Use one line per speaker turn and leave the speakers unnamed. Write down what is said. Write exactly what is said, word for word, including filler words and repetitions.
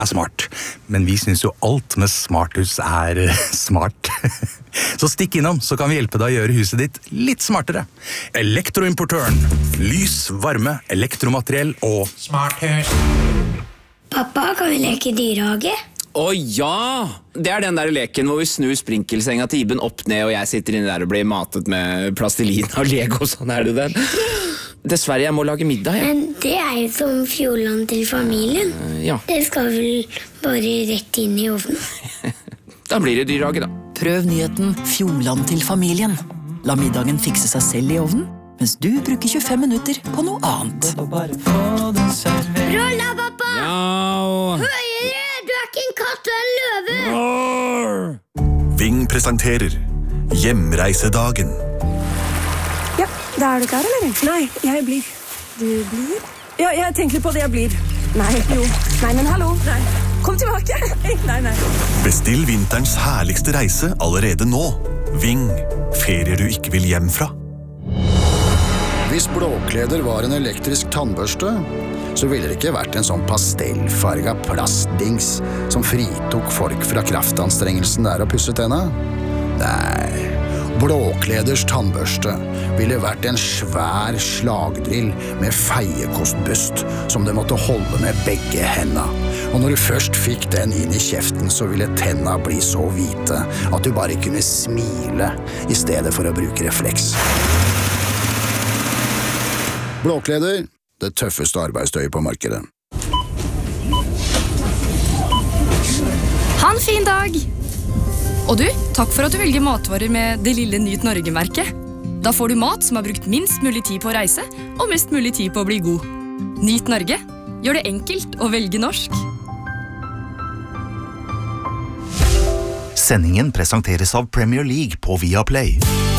er smart, men vi synes jo alt med smarthus er smart. Så stikk innom, så kan vi hjelpe deg å gjøre huset ditt litt smartere. Elektroimportøren. Lys, varme, elektromateriell og
smarthus.
Pappa, kan vi leke dyrehage?
Å ja! Det er den der leken hvor vi snur sprinkelsenga til Iben opp ned, og jeg sitter inne der og blir matet med plastilin og Lego, sånn er det den. Dessverre, jeg må lage middag, ja.
Men det er jo som Fjordland til familien.
Uh, ja.
Det skal vel bare rett inn i ovnen.
Da blir det dyrehage, da.
Prøv nyheten Fjordland til familien. La middagen fikse seg selv i ovnen, mens du bruker tjuefem minutter på noe annet.
Rolla, pappa!
Ja!
Høyere! Du er ikke en katt, du er en løve!
Ving presenterer Hjemreisedagen.
Ja, da er du klar, eller? Nei, jeg blir. Du blir? Ja, jeg tenker litt på det, jeg blir. Nei, jo. Nei, men hallo. Nei. Kom tilbake. Nei, nei.
Bestill vinterens herligste reise allerede nå. Ving, ferier du ikke vil hjem fra.
Hvis blåkleder var en elektrisk tannbørste, så ville det ikke vært en sånn pastellfarga plastdings som fritok folk fra kraftanstrengelsen der å pusse tenna. Nei, blåkleders tannbørste ville vært en svær slagdrill med feiekostbust som du måtte holde med begge hendene. Og når du først fikk den inn i kjeften, så ville tenna bli så hvite at du bare kunne smile i stedet for å bruke refleks. Blåkleder, det tøffeste arbeidstøyet på markedet.
Ha en fin dag! Og du, takk for at du velger matvarer med det lille Nyt Norge-merket. Da får du mat som har brukt minst mulig tid på å reise, og mest mulig tid på å bli god. Nyt Norge. Gjør det enkelt å velge norsk.
Sendingen presenteres av Premier League på Viaplay.